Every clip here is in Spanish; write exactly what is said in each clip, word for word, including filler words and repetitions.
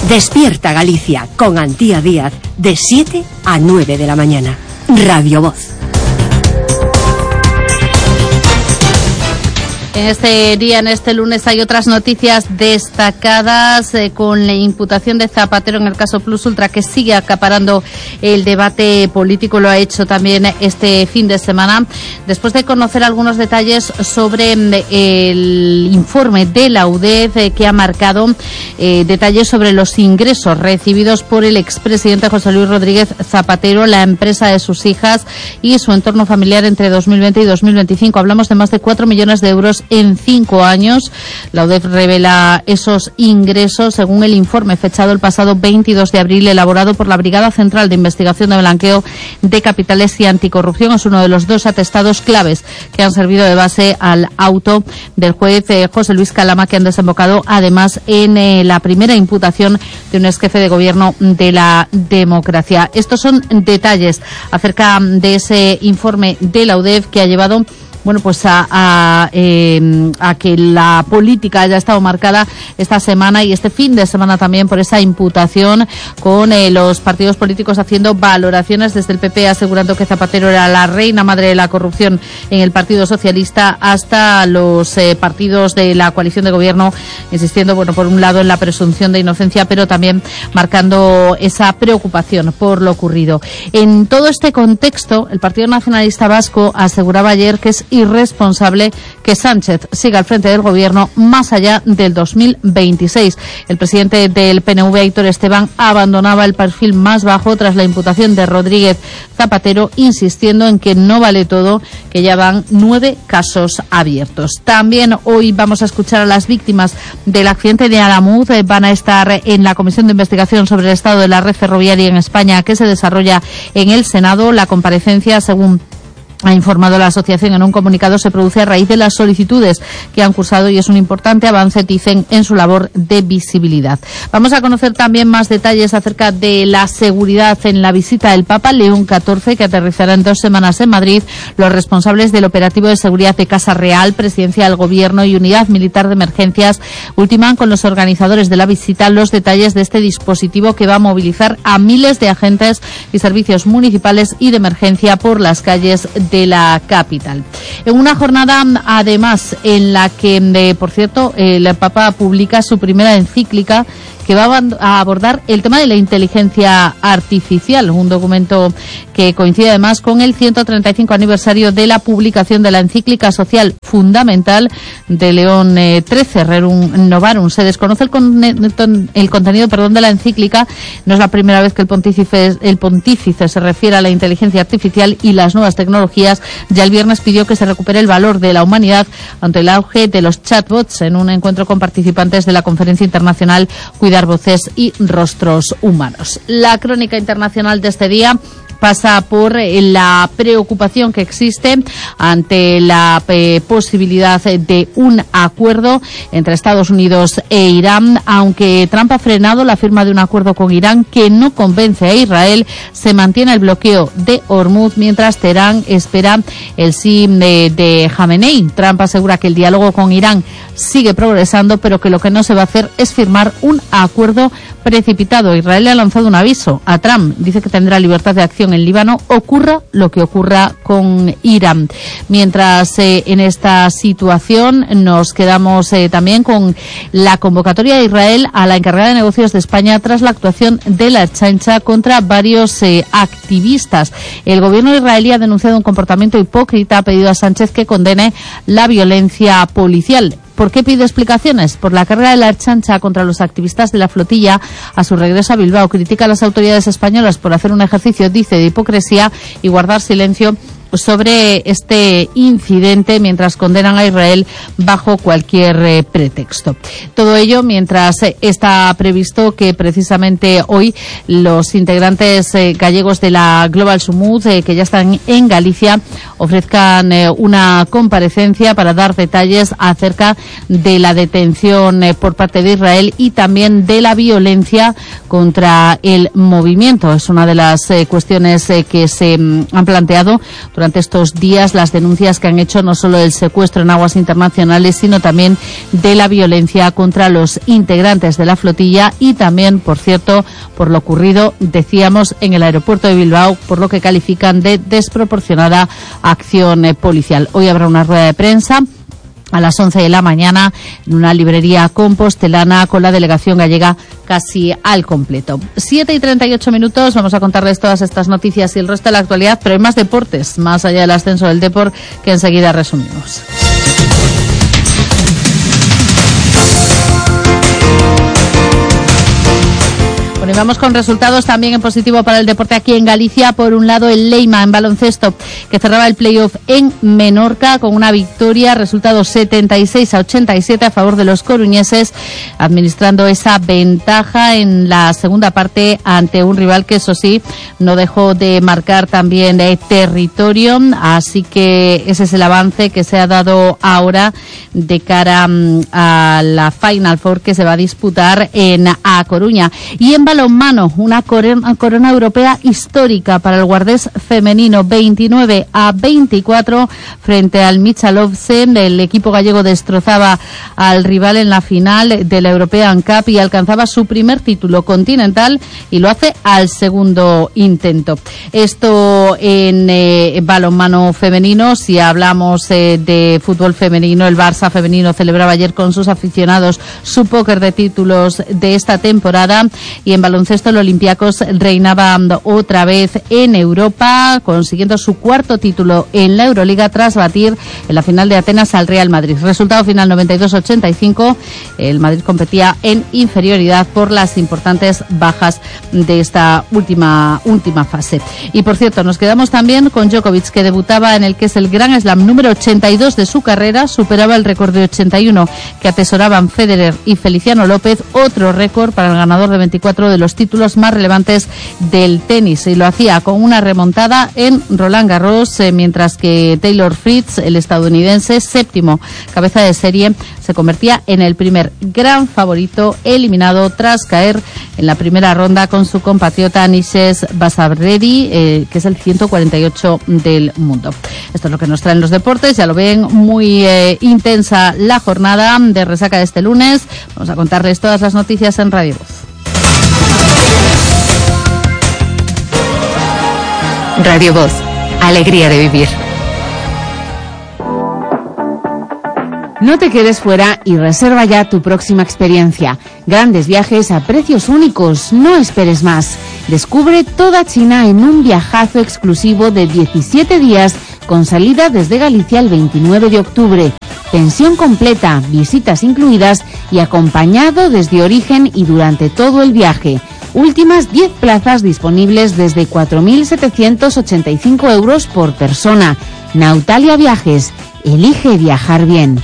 Despierta Galicia con Antía Díaz de siete a nueve de la mañana. Radio Voz. En este día, en este lunes, hay otras noticias destacadas eh, con la imputación de Zapatero en el caso Plus Ultra, que sigue acaparando el debate político. Lo ha hecho también este fin de semana, después de conocer algunos detalles sobre eh, el informe de la U D E eh, que ha marcado eh, detalles sobre los ingresos recibidos por el expresidente José Luis Rodríguez Zapatero, la empresa de sus hijas y su entorno familiar entre dos mil veinte y dos mil veinticinco. Hablamos de más de cuatro millones de euros en cinco años. La U D E revela esos ingresos según el informe fechado el pasado veintidós de abril, elaborado por la Brigada Central de Investigación de Blanqueo de Capitales y Anticorrupción. Es uno de los dos atestados claves que han servido de base al auto del juez eh, José Luis Calama, que han desembocado además en eh, la primera imputación de un exjefe de gobierno de la democracia. Estos son detalles acerca de ese informe de la U D E que ha llevado bueno, pues a, a, eh, a que la política haya estado marcada esta semana y este fin de semana también por esa imputación, con eh, los partidos políticos haciendo valoraciones, desde el P P asegurando que Zapatero era la reina madre de la corrupción en el Partido Socialista, hasta los eh, partidos de la coalición de gobierno insistiendo, bueno, por un lado en la presunción de inocencia, pero también marcando esa preocupación por lo ocurrido. En todo este contexto, el Partido Nacionalista Vasco aseguraba ayer que es irresponsable que Sánchez siga al frente del gobierno más allá del dos mil veintiséis. El presidente del P N V, Aitor Esteban, abandonaba el perfil más bajo tras la imputación de Rodríguez Zapatero, insistiendo en que no vale todo, que ya van nueve casos abiertos. También hoy vamos a escuchar a las víctimas del accidente de Alamuz. Van a estar en la Comisión de Investigación sobre el Estado de la Red Ferroviaria en España, que se desarrolla en el Senado. La comparecencia, según ha informado la asociación en un comunicado, se produce a raíz de las solicitudes que han cursado y es un importante avance, dicen, en su labor de visibilidad. Vamos a conocer también más detalles acerca de la seguridad en la visita del Papa León catorce, que aterrizará en dos semanas en Madrid. Los responsables del operativo de seguridad de Casa Real, Presidencia del Gobierno y Unidad Militar de Emergencias ultiman con los organizadores de la visita los detalles de este dispositivo que va a movilizar a miles de agentes y servicios municipales y de emergencia por las calles de la capital. En una jornada, además, en la que, eh, por cierto, el Papa publica su primera encíclica que va a abordar el tema de la inteligencia artificial, un documento que coincide además con el ciento treinta y cinco aniversario de la publicación de la encíclica social fundamental de León trece, Rerum Novarum. Se desconoce el, con, el contenido perdón, de la encíclica. No es la primera vez que el pontífice, el pontífice se refiere a la inteligencia artificial y las nuevas tecnologías. Ya el viernes pidió que se recupere el valor de la humanidad ante el auge de los chatbots en un encuentro con participantes de la conferencia internacional Cuidar Voces y Rostros Humanos. La crónica internacional de este día pasa por la preocupación que existe ante la eh, posibilidad de un acuerdo entre Estados Unidos e Irán. Aunque Trump ha frenado la firma de un acuerdo con Irán que no convence a Israel, se mantiene el bloqueo de Hormuz mientras Teherán espera el sí de, de Jamenei. Trump asegura que el diálogo con Irán sigue progresando, pero que lo que no se va a hacer es firmar un acuerdo precipitado. Israel le ha lanzado un aviso a Trump. Dice que tendrá libertad de acción en Líbano, ocurra lo que ocurra con Irán. Mientras eh, en esta situación nos quedamos eh, también con la convocatoria de Israel a la encargada de negocios de España tras la actuación de la Ertzaintza contra varios eh, activistas. El gobierno israelí ha denunciado un comportamiento hipócrita, ha pedido a Sánchez que condene la violencia policial. ¿Por qué pide explicaciones? Por la carga de la Ertzaintza contra los activistas de la flotilla a su regreso a Bilbao. Critica a las autoridades españolas por hacer un ejercicio, dice, de hipocresía y guardar silencio sobre este incidente, mientras condenan a Israel bajo cualquier eh, pretexto. Todo ello mientras eh, está previsto que precisamente hoy los integrantes eh, gallegos de la Global Summit, eh, que ya están en Galicia, ofrezcan eh, una comparecencia para dar detalles acerca de la detención eh, por parte de Israel y también de la violencia contra el movimiento. Es una de las eh, cuestiones eh, que se mm, han planteado durante estos días las denuncias que han hecho no solo del secuestro en aguas internacionales, sino también de la violencia contra los integrantes de la flotilla y también, por cierto, por lo ocurrido, decíamos, en el aeropuerto de Bilbao, por lo que califican de desproporcionada acción eh, policial. Hoy habrá una rueda de prensa a las once de la mañana en una librería compostelana con la delegación gallega casi al completo. siete y treinta y ocho minutos, vamos a contarles todas estas noticias y el resto de la actualidad, pero hay más deportes, más allá del ascenso del Depor, que enseguida resumimos. Bueno, y vamos con resultados también en positivo para el deporte aquí en Galicia. Por un lado, el Leima en baloncesto, que cerraba el playoff en Menorca con una victoria, resultado setenta y seis a ochenta y siete a favor de los coruñeses, administrando esa ventaja en la segunda parte ante un rival que, eso sí, no dejó de marcar también de territorio. Así que ese es el avance que se ha dado ahora de cara um, a la Final Four que se va a disputar en A Coruña. Y en balonmano, una corona, corona europea histórica para el Guardés femenino, veintinueve a veinticuatro frente al Michalovce. El equipo gallego destrozaba al rival en la final de la European Cup y alcanzaba su primer título continental, y lo hace al segundo intento. Esto en eh, balonmano femenino. Si hablamos eh, de fútbol femenino, el Barça femenino celebraba ayer con sus aficionados su póker de títulos de esta temporada, y en baloncesto el Olympiacos reinaba otra vez en Europa, consiguiendo su cuarto título en la Euroliga tras batir en la final de Atenas al Real Madrid. Resultado final noventa y dos a ochenta y cinco. El Madrid competía en inferioridad por las importantes bajas de esta última última fase. Y por cierto, nos quedamos también con Djokovic, que debutaba en el que es el Grand Slam número ochenta y dos de su carrera, superaba el récord de ochenta y uno que atesoraban Federer y Feliciano López, otro récord para el ganador de veinticuatro de los títulos más relevantes del tenis, y lo hacía con una remontada en Roland Garros, eh, mientras que Taylor Fritz, el estadounidense, séptimo cabeza de serie, se convertía en el primer gran favorito eliminado tras caer en la primera ronda con su compatriota Nishes Basabredi, eh, que es el ciento cuarenta y ocho del mundo. Esto es lo que nos traen los deportes. Ya lo ven, muy eh, intensa la jornada de resaca de este lunes. Vamos a contarles todas las noticias en Radio Voz. Radio Voz, alegría de vivir. No te quedes fuera y reserva ya tu próxima experiencia. Grandes viajes a precios únicos, no esperes más. Descubre toda China en un viajazo exclusivo de diecisiete días con salida desde Galicia el veintinueve de octubre. Pensión completa, visitas incluidas y acompañado desde origen y durante todo el viaje. Últimas diez plazas disponibles desde cuatro mil setecientos ochenta y cinco euros por persona. Nautalia Viajes, elige viajar bien.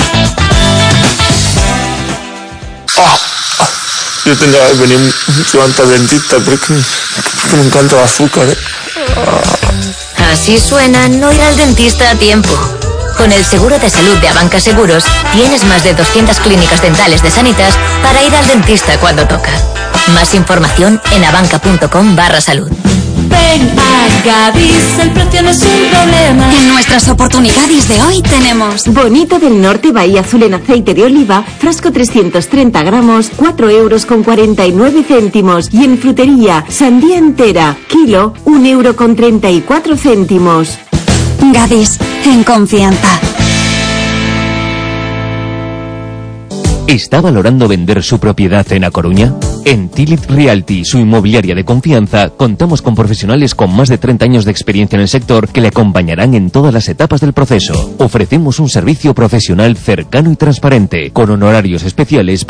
Oh, yo tendría que venir mucho antes al dentista porque, porque me encanta el azúcar, ¿eh? Oh. Así suena no ir al dentista a tiempo. Con el seguro de salud de Abanca Seguros tienes más de doscientas clínicas dentales de Sanitas para ir al dentista cuando toca. Más información en abanca.com barra salud. Ven a Gadis, el precio no es un problema. En nuestras oportunidades de hoy tenemos Bonito del Norte Bahía Azul en aceite de oliva, frasco trescientos treinta gramos, cuatro euros con cuarenta y nueve céntimos. Y en frutería, sandía entera, kilo, un euro con treinta y cuatro céntimos. Gadis, en confianza. ¿Está valorando vender su propiedad en A Coruña? En Tilit Realty, su inmobiliaria de confianza, contamos con profesionales con más de treinta años de experiencia en el sector que le acompañarán en todas las etapas del proceso. Ofrecemos un servicio profesional cercano y transparente, con honorarios especiales